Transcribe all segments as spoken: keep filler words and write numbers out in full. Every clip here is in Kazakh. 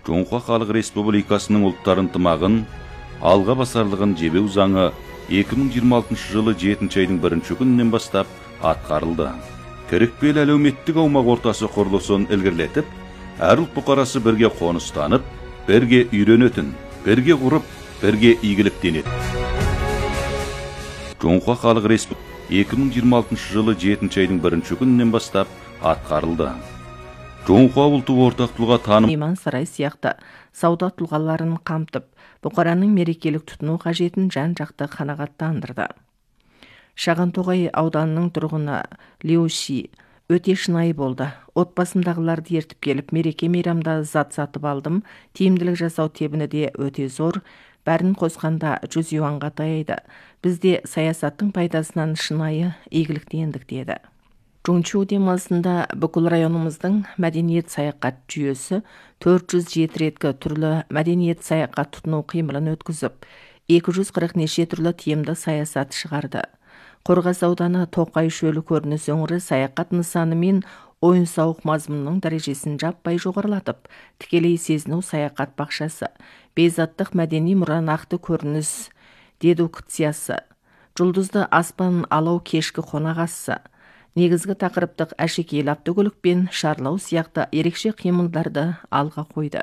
Жоңқа Халық Республикасының ұлттар ынтымағын алға басарлығын жебеу заңы екі мың жиырма алтыншы жылы жетінші айдың бірінші күнінен бастап атқарылды. Керекпел әлеуметтік аумақ ортасы құрылысын ілгерілетіп, әр ұлт бұқарасы бірге қоныстанып, бірге үйренетін, бірге құрып, бірге игіліктенеді. Жоңқа Халық Республикасы екі мың жиырма алтыншы жылы жетінші айдың бірінші күнінен бастап атқарылды. Жоңқа ұлты ортақ тұлға таным Мейман сарай сияқты сауда тұлғаларын қамтып, бұқараның мерекелік тұтыну қажетін жан-жақты қанағаттандырды. Шағантоғай ауданының тұрғыны Леуши өте шынайы болды. Отбасымдағыларды ертіп келіп, мереке мейрамда зат сатып алдым. Тиімділік жасау тебіні де өте зор. Бәрін қосқанда жүз юанға таяйды. Бізде саясаттың пайдасынан шынайы игіліктендік деді. Жоңчу демалысында бүкіл районымыздың мәдениет саяхат жүйесі төрт жүз жеті реткі түрлі мәдениет саяхат тұтыну қимылын өткізіп, екі жүз қырық неше түрлі тиімді саясат шығарды. Қорғас ауданы Тоқай шөлі көрініс өңірі саяхат нысаны мен ойын-сауық мазмұнының дәрежесін жаппай жоғарылатып, тікелей сезіну саяхат бақшасы, бейзаттық мәдени мұра нақты көрініс дедукциясы, жұлдызды аспан алау кешкі қонақасы, негізгі тақырыптық әшекейлі автокөлік пен шарлау сияқты ерекше қимылдарды алға қойды.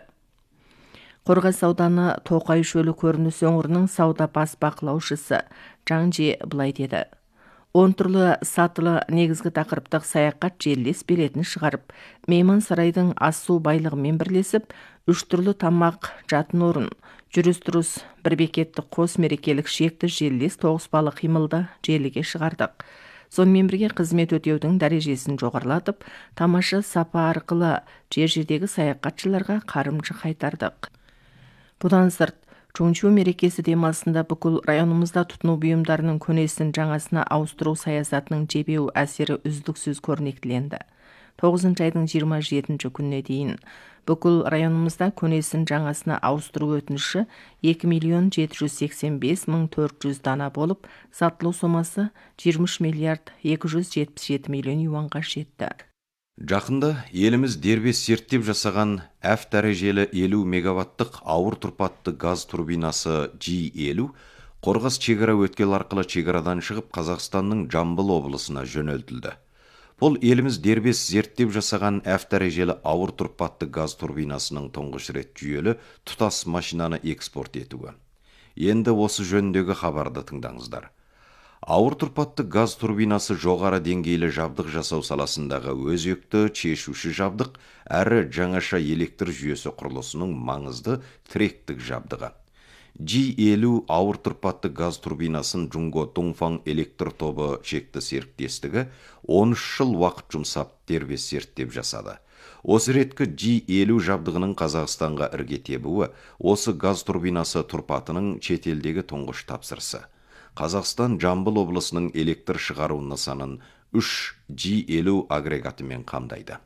Қорғас ауданы Тоқай шөлі көрініс өңірінің сауда бас бақылаушысы Жаңже былай деді. Он түрлі сатылы негізгі тақырыптық саяхат желілес билетін шығарып, мейман сарайдың ас-су байлығымен бірлесіп, үш түрлі тамақ, жатын орын, жүріс-тұрыс, бір бекетті қос мерекелік шекті желілес тоғыспалы қимылды желіге шығардық. Сонымен бірге қызмет өтеудің дәрежесін жоғарылатып, тамаша сапа арқылы жер-жердегі саяхатшыларға қарымжы қайтардық. Бұдан сырт, Жоңчу мерекесі демалысында бүкіл районымызда тұтыну бұйымдарының көнесін жаңасына ауыстыру саясатының жебеу әсері үздіксіз көрнектіленді. тоғызыншы айдың жиырма жетінші күніне дейін бүкіл районымызда көнесін жаңасына ауыстыру өтініші екі миллион жеті жүз сексен бес мың төрт жүз дана болып, сатылу сомасы жиырма үш миллиард екі жүз жетпіс жеті миллион юанға жетті. Жақында еліміз дербес зерттеп жасаған F дәрежелі елу мегаваттық ауыр тұрпатты газ турбинасы G елу Қорғас шекара өткел арқылы шекарадан шығып Қазақстанның Жамбыл облысына жөнелтілді. Бұл еліміз дербес зерттеп жасаған F дәрежелі ауыр тұрпатты газ турбинасының тұңғыш рет жүйелі тұтас машинаны экспорт етуі. Енді осы жөніндегі хабарды тыңдаңыздар. Ауыр тұрпатты газ турбинасы жоғары деңгейлі жабдық жасау саласындағы өзекті шешуші жабдық әрі жаңаша электр жүйесі құрылысының маңызды тіректік жабдығы. G елу ауыр тұрпатты газ турбинасын Джунго Дунфан электр тобы шекті серіктестігі он үш жыл уақыт жұмсап дербес зерттеп жасады. Осы реткі G елу жабдығының Қазақстанға іргетебуі осы газ турбинасы тұрпатының шетелдегі тұңғыш тапсырысы. Қазақстан Жамбыл облысының электр шығару нысанын үш G елу агрегатымен қамдайды.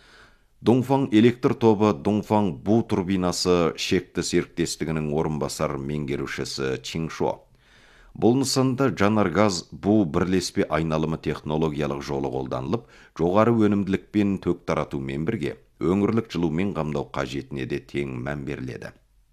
Дунфан электр тобы Дунфан бу турбинасы шекті серіктестігінің орынбасар меңгерушісі Чиншо. Бұл нысанда жанаргаз бу бірлеспе айналымы технологиялық жолы қолданылып, жоғары өнімділікпен төк таратумен бірге өңірлік жылумен қамдау қажетіне де тең мән беріледі.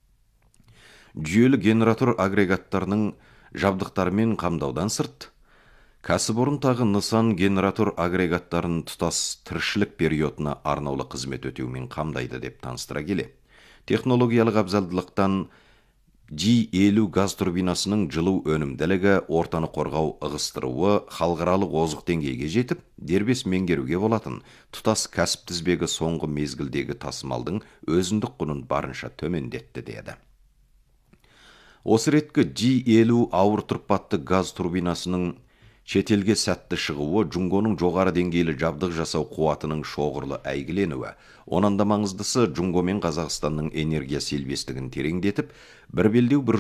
Жүйелі генератор агрегаттарының жабдықтармен қамдаудан сырт, кәсіпорын тағы нысан генератор агрегаттарын тұтас тіршілік периодына арнаулы қызмет өтеумен қамдайды деп таныстыра келе. Технологиялық абзалдылықтан G елу газ турбинасының жылу өнімділігі, ортаны қорғау ығыстыруы халықаралық озық деңгейге жетіп, дербес меңгеруге болатын тұтас кәсіп тізбегі соңғы мезгілдегі тасымалдың өзіндік құнын барынша төмендетті деді. Осы реткі G елу ауыр тұрпатты газ турбинасының шетелге сәтті шығуы Джунгоның жоғары деңгейлі жабдық жасау қуатының шоғырлы әйгіленуі. Онан да маңыздысы Джунгомен Қазақстанның энергия селбестігін тереңдетіп, бір белдеу бір